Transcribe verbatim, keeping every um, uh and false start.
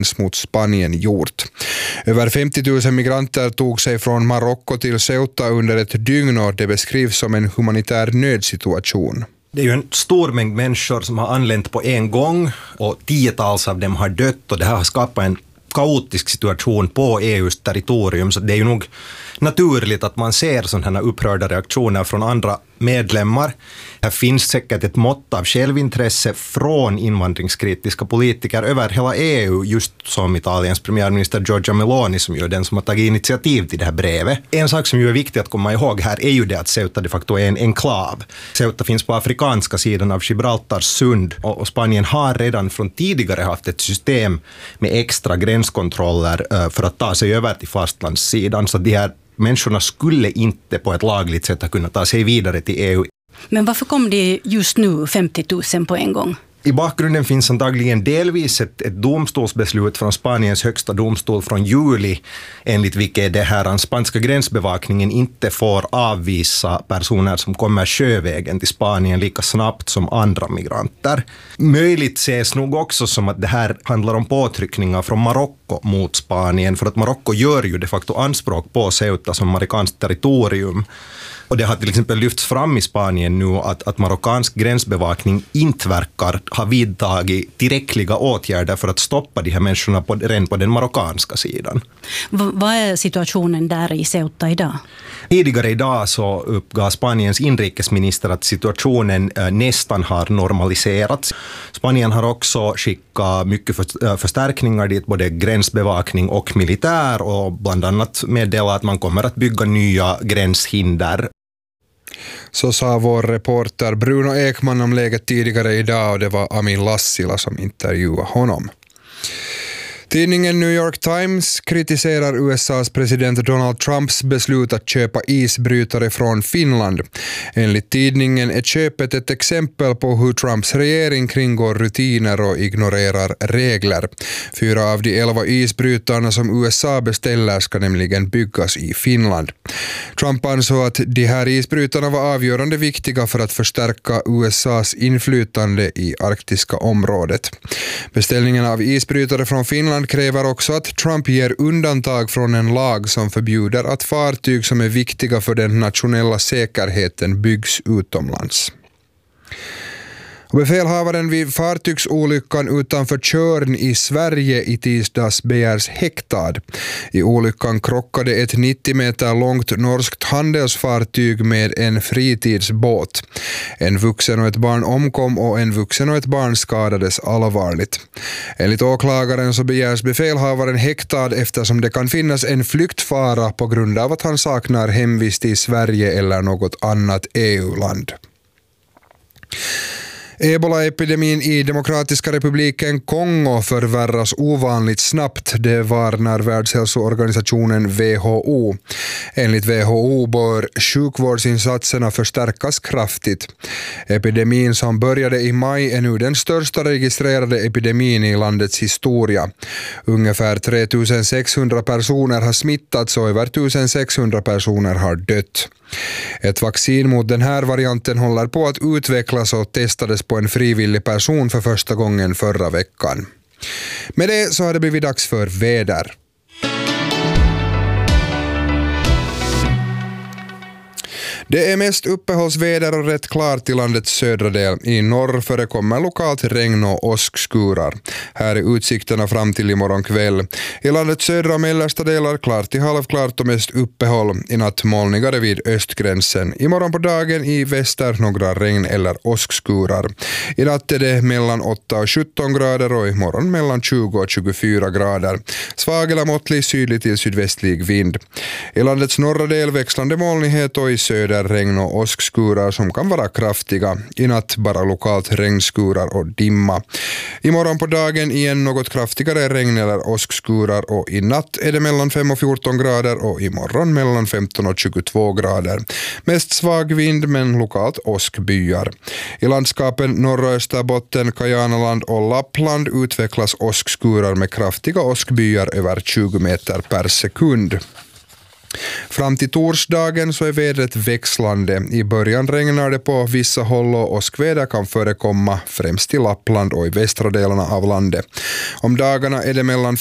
mot Spanien gjort. Över femtio tusen migranter tog sig från Marocko till Ceuta under ett dygn och det beskrivs som en humanitär nödsituation. Det är ju en stor mängd människor som har anlänt på en gång och tiotals av dem har dött och det här har skapat en kaotisk situation på E U:s territorium, så det är ju nog naturligt att man ser sådana här upprörda reaktioner från andra medlemmar. Här finns säkert ett mått av självintresse från invandringskritiska politiker över hela E U, just som Italiens premiärminister Giorgia Meloni, som ju är den som har tagit initiativ till det här brevet. En sak som ju är viktig att komma ihåg här är ju det att Ceuta de facto är en enklav. Ceuta finns på afrikanska sidan av Gibraltars sund och Spanien har redan från tidigare haft ett system med extra gränskontroller för att ta sig över till fastlandssidan, så de här människorna skulle inte på ett lagligt sätt kunna ta sig vidare till E U. Men varför kom det just nu femtio tusen på en gång? I bakgrunden finns antagligen delvis ett, ett domstolsbeslut från Spaniens högsta domstol från juli, enligt vilket det här, den spanska gränsbevakningen inte får avvisa personer som kommer sjövägen till Spanien lika snabbt som andra migranter. Möjligt ses nog också som att det här handlar om påtryckningar från Marocko mot Spanien, för att Marocko gör ju de facto anspråk på Ceuta som marockanskt territorium. Och det har till exempel lyfts fram i Spanien nu att, att marockansk gränsbevakning inte verkar ha vidtagit tillräckliga åtgärder för att stoppa de här människorna på, redan på den marockanska sidan. V- vad är situationen där i Ceuta idag? Tidigare idag så uppgav Spaniens inrikesminister att situationen eh, nästan har normaliserats. Spanien har också skickat mycket för, äh, förstärkningar dit, både gränsbevakning och militär, och bland annat meddelat att man kommer att bygga nya gränshinder. Så sa vår reporter Bruno Ekman om läget tidigare idag, och det var Amin Lassila som intervjuade honom. Tidningen New York Times kritiserar U S A:s president Donald Trumps beslut att köpa isbrytare från Finland. Enligt tidningen är köpet ett exempel på hur Trumps regering kringgår rutiner och ignorerar regler. Fyra av de elva isbrytarna som U S A beställer ska nämligen byggas i Finland. Trump ansåg att de här isbrytarna var avgörande viktiga för att förstärka U S A:s inflytande i arktiska området. Beställningen av isbrytare från Finland kräver också att Trump ger undantag från en lag som förbjuder att fartyg som är viktiga för den nationella säkerheten byggs utomlands. Befälhavaren vid fartygsolyckan utanför Tjörn i Sverige i tisdags begärs häktad. I olyckan krockade ett nittio meter långt norskt handelsfartyg med en fritidsbåt. En vuxen och ett barn omkom och en vuxen och ett barn skadades allvarligt. Enligt åklagaren så begärs befälhavaren häktad eftersom det kan finnas en flyktfara på grund av att han saknar hemvist i Sverige eller något annat E U-land. Ebola-epidemin i Demokratiska republiken Kongo förvärras ovanligt snabbt, det varnar Världshälsoorganisationen W H O. Enligt W H O bör sjukvårdsinsatserna förstärkas kraftigt. Epidemin som började i maj är nu den största registrerade epidemin i landets historia. Ungefär tre tusen sexhundra personer har smittats och över tusen sexhundra personer har dött. Ett vaccin mot den här varianten håller på att utvecklas och testades på en frivillig person för första gången förra veckan. Med det så har det blivit dags för väder. Det är mest uppehållsväder och rätt klart i landets södra del. I norr förekommer lokalt regn och åskskurar. Här är utsikterna fram till imorgon kväll. I landets södra och mellersta delar klart till halvklart och mest uppehåll. I natt molnigare vid östgränsen. Imorgon på dagen i väster några regn- eller åskskurar. I natt är det mellan åtta och sjutton grader och imorgon mellan tjugo och tjugofyra grader. Svag eller måttlig sydlig till sydvästlig vind. I landets norra del växlande molnighet och i söder regn- och åskskurar som kan vara kraftiga. I natt bara lokalt regnskurar och dimma. Imorgon på dagen igen något kraftigare regn- eller åskskurar och i natt är det mellan fem och fjorton grader och imorgon mellan femton och tjugotvå grader. Mest svag vind men lokalt åskbyar. I landskapen norra Österbotten, Kajanaland och Lappland utvecklas åskskurar med kraftiga åskbyar över tjugo meter per sekund. Fram till torsdagen så är vädret växlande. I början regnar det på vissa håll och åskväder kan förekomma främst i Lappland och i västra delarna av landet. Om dagarna är det mellan